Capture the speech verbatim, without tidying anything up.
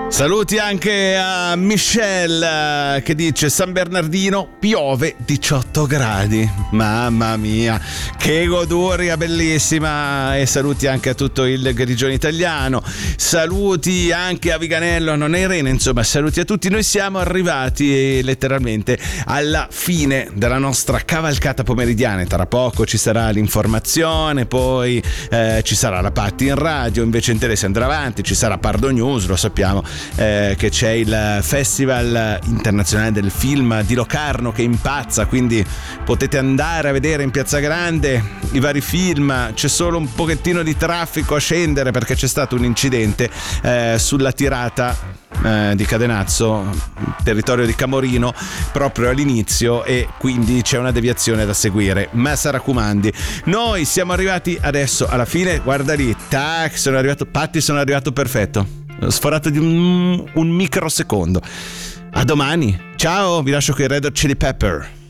Saluti anche a Michelle che dice: San Bernardino piove diciotto gradi, mamma mia, che goduria bellissima. E saluti anche a tutto il Grigione italiano, saluti anche a Viganello, a Nonna Irene, insomma saluti a tutti. Noi siamo arrivati letteralmente alla fine della nostra cavalcata pomeridiana. Tra poco ci sarà l'informazione, poi eh, ci sarà la Patti in radio, invece in tele si andrà avanti, ci sarà Pardo News, lo sappiamo. Eh, che c'è il Festival Internazionale del Film di Locarno che impazza, quindi potete andare a vedere in Piazza Grande i vari film. C'è solo un pochettino di traffico a scendere perché c'è stato un incidente eh, sulla tirata eh, di Cadenazzo, territorio di Camorino, proprio all'inizio, e quindi c'è una deviazione da seguire, ma si raccomandi. Noi siamo arrivati adesso alla fine, guarda lì, tac, sono arrivato, Patti, sono arrivato perfetto, sforato di un, un microsecondo. A domani, ciao, vi lascio con i Red Hot Chili Pepper.